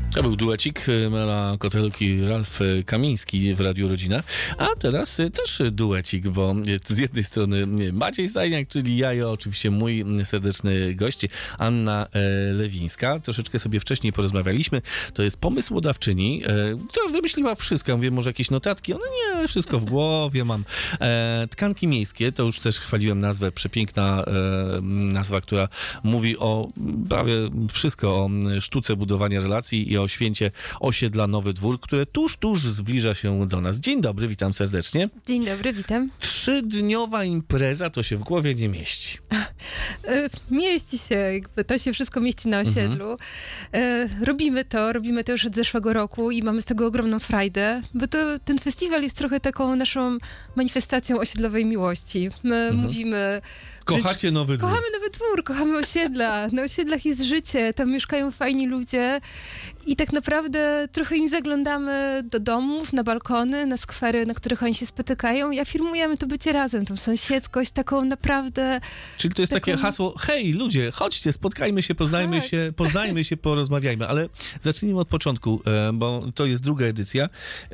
To był duecik Mela Koteluk i Ralf Kamiński w Radiu Rodzina, a teraz też duecik, bo z jednej strony Maciej Stajniak, czyli ja i oczywiście mój serdeczny gość, Anna Lewińska. Troszeczkę sobie wcześniej porozmawialiśmy. To jest pomysłodawczyni, która wymyśliła wszystko. Ja mówię, może jakieś notatki? Ona nie, wszystko w głowie mam. Tkanki miejskie, to już też chwaliłem nazwę, przepiękna nazwa, która mówi o prawie wszystko, o sztuce budowania relacji i o święcie osiedla Nowy Dwór, które tuż zbliża się do nas. Dzień dobry, witam serdecznie. Dzień dobry, witam. 3-dniowa impreza to się w głowie nie mieści. Mieści się, jakby to się wszystko mieści na osiedlu. Robimy to już od zeszłego roku i mamy z tego ogromną frajdę, bo ten festiwal jest trochę taką naszą manifestacją osiedlowej miłości. My mówimy... Kochacie Nowy Dwór. Kochamy Nowy Dwór, kochamy osiedla. Na osiedlach jest życie, tam mieszkają fajni ludzie i tak naprawdę trochę im zaglądamy do domów, na balkony, na skwery, na których oni się spotykają i afirmujemy to bycie razem, tą sąsiedzkość taką naprawdę... Czyli to jest takie hasło, hej ludzie, chodźcie, spotkajmy się, poznajmy się, porozmawiajmy, ale zacznijmy od początku, bo to jest druga edycja.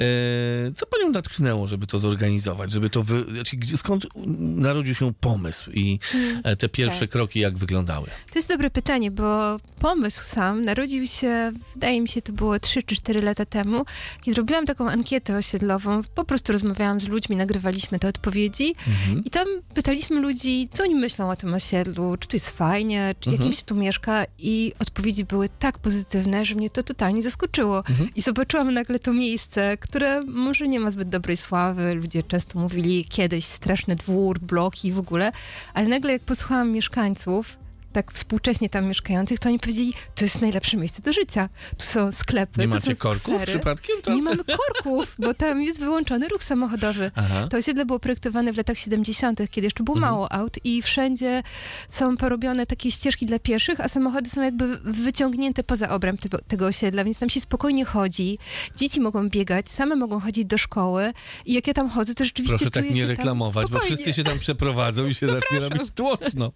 Co panią natchnęło, żeby to zorganizować, żeby to... Skąd narodził się pomysł i te pierwsze kroki jak wyglądały? To jest dobre pytanie, bo pomysł sam narodził się, wydaje mi się, to było 3 czy 4 lata temu, kiedy zrobiłam taką ankietę osiedlową. Po prostu rozmawiałam z ludźmi, nagrywaliśmy te odpowiedzi i tam pytaliśmy ludzi, co oni myślą o tym osiedlu, czy tu jest fajnie, czy jak im się tu mieszka, i odpowiedzi były tak pozytywne, że mnie to totalnie zaskoczyło. I zobaczyłam nagle to miejsce, które może nie ma zbyt dobrej sławy. Ludzie często mówili kiedyś straszny dwór, bloki w ogóle, ale nagle jak posłuchałam mieszkańców, tak współcześnie tam mieszkających, to oni powiedzieli, to jest najlepsze miejsce do życia. Tu są sklepy, nie tu macie są korków skwery. przypadkiem? Nie mamy korków, bo tam jest wyłączony ruch samochodowy. To osiedle było projektowane w latach 70., kiedy jeszcze było mało aut i wszędzie są porobione takie ścieżki dla pieszych, a samochody są jakby wyciągnięte poza obręb tego osiedla, więc tam się spokojnie chodzi. Dzieci mogą biegać, same mogą chodzić do szkoły i jak ja tam chodzę, to rzeczywiście proszę tak nie reklamować, bo wszyscy się tam przeprowadzą i się zacznie robić tłoczno.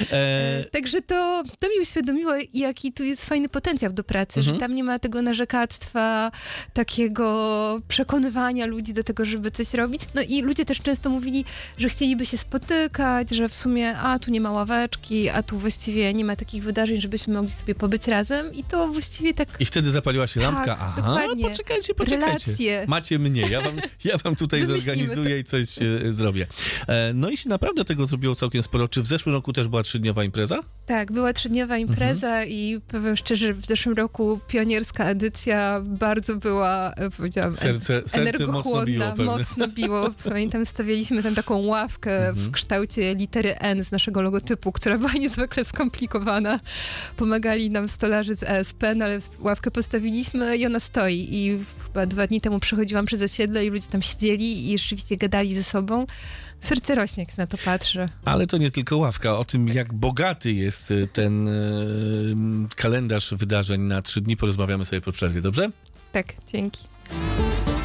Także to mi uświadomiło, jaki tu jest fajny potencjał do pracy, że tam nie ma tego narzekactwa, takiego przekonywania ludzi do tego, żeby coś robić. No i ludzie też często mówili, że chcieliby się spotykać, że w sumie tu nie ma ławeczki, a tu właściwie nie ma takich wydarzeń, żebyśmy mogli sobie pobyć razem i to właściwie tak... I wtedy zapaliła się lampka. Tak, dokładnie. Poczekajcie. Relacje. Macie mnie, ja wam tutaj zorganizuję i coś zrobię. No i się naprawdę tego zrobiło całkiem sporo. Czy w zeszłym roku też była 3-dniowa impreza? Tak, była 3-dniowa impreza i powiem szczerze, w zeszłym roku pionierska edycja bardzo była, powiedziałam, energochłonna, mocno biło. Pamiętam, stawialiśmy tam taką ławkę w kształcie litery N z naszego logotypu, która była niezwykle skomplikowana. Pomagali nam stolarze z ESP, no ale ławkę postawiliśmy i ona stoi. I chyba 2 dni temu przechodziłam przez osiedle i ludzie tam siedzieli i rzeczywiście gadali ze sobą. Serce rośnie, jak się na to patrzy. Ale to nie tylko ławka. O tym, jak bogaty jest ten kalendarz wydarzeń na 3 dni, porozmawiamy sobie po przerwie, dobrze? Tak, dzięki.